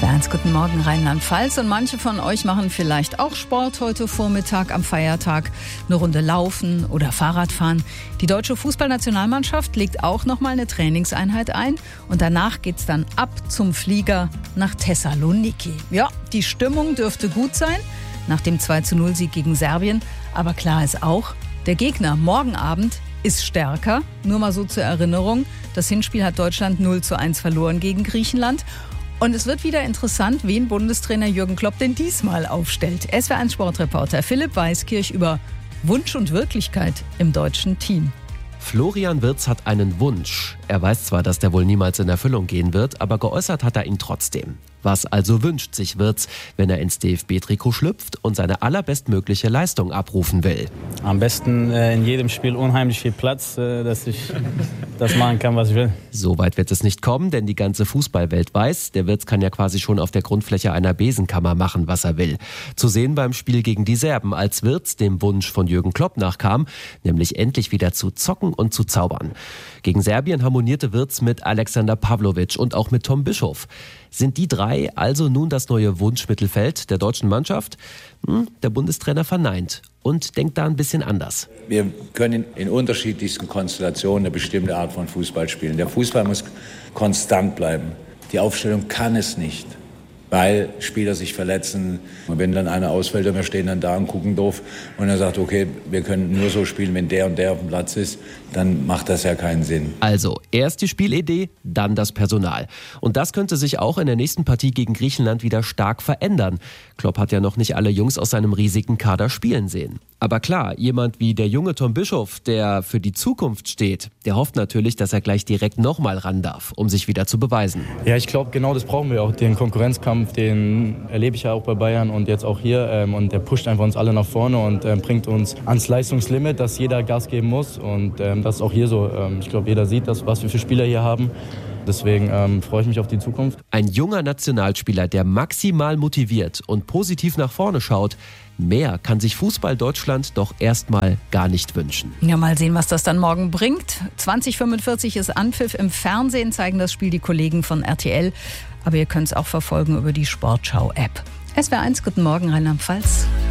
SWR1, guten Morgen Rheinland-Pfalz, und manche von euch machen vielleicht auch Sport heute Vormittag am Feiertag, eine Runde laufen oder Fahrradfahren. Die deutsche Fußballnationalmannschaft legt auch nochmal eine Trainingseinheit ein und danach geht's dann ab zum Flieger nach Thessaloniki. Ja, die Stimmung dürfte gut sein nach dem 2:0-Sieg gegen Serbien, aber klar ist auch, der Gegner morgen Abend ist stärker. Nur mal so zur Erinnerung, das Hinspiel hat Deutschland 0:1 verloren gegen Griechenland. Und es wird wieder interessant, wen Bundestrainer Jürgen Klopp denn diesmal aufstellt. SWR1 Sportreporter Philipp Weiskirch über Wunsch und Wirklichkeit im deutschen Team. Florian Wirtz hat einen Wunsch. Er weiß zwar, dass der wohl niemals in Erfüllung gehen wird, aber geäußert hat er ihn trotzdem. Was also wünscht sich Wirtz, wenn er ins DFB-Trikot schlüpft und seine allerbestmögliche Leistung abrufen will? Am besten in jedem Spiel unheimlich viel Platz, dass ich das machen kann, was ich will. So weit wird es nicht kommen, denn die ganze Fußballwelt weiß, der Wirtz kann ja quasi schon auf der Grundfläche einer Besenkammer machen, was er will. Zu sehen beim Spiel gegen die Serben, als Wirtz dem Wunsch von Jürgen Klopp nachkam, nämlich endlich wieder zu zocken und zu zaubern. Gegen Serbien harmonierte Wirtz mit Alexander Pavlovic und auch mit Tom Bischoff. Sind die drei also nun das neue Wunschmittelfeld der deutschen Mannschaft? Der Bundestrainer verneint und denkt da ein bisschen anders. Wir können in unterschiedlichsten Konstellationen eine bestimmte Art von Fußball spielen. Der Fußball muss konstant bleiben. Die Aufstellung kann es nicht, weil Spieler sich verletzen. Und wenn dann einer ausfällt und wir stehen dann da und gucken doof und er sagt, okay, wir können nur so spielen, wenn der und der auf dem Platz ist, dann macht das ja keinen Sinn. Also erst die Spielidee, dann das Personal. Und das könnte sich auch in der nächsten Partie gegen Griechenland wieder stark verändern. Klopp hat ja noch nicht alle Jungs aus seinem riesigen Kader spielen sehen. Aber klar, jemand wie der junge Tom Bischoff, der für die Zukunft steht, der hofft natürlich, dass er gleich direkt nochmal ran darf, um sich wieder zu beweisen. Ja, ich glaube, genau das brauchen wir auch. Den Konkurrenzkampf, den erlebe ich ja auch bei Bayern und jetzt auch hier. Und der pusht einfach uns alle nach vorne und bringt uns ans Leistungslimit, dass jeder Gas geben muss. Und das ist auch hier so. Ich glaube, jeder sieht das, was wir für Spieler hier haben. Deswegen freue ich mich auf die Zukunft. Ein junger Nationalspieler, der maximal motiviert und positiv nach vorne schaut. Mehr kann sich Fußball Deutschland doch erstmal gar nicht wünschen. Ja, mal sehen, was das dann morgen bringt. 20:45 ist Anpfiff. Im Fernsehen zeigen das Spiel die Kollegen von RTL. Aber ihr könnt es auch verfolgen über die Sportschau-App. SWR1, guten Morgen Rheinland-Pfalz.